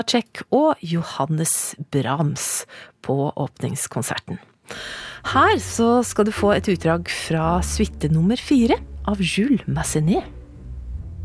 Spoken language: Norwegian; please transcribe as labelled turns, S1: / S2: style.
S1: Cech og Johannes Brahms på åpningskonserten. Her så skal du få et utdrag fra suite nummer 4 av Jules Massenet.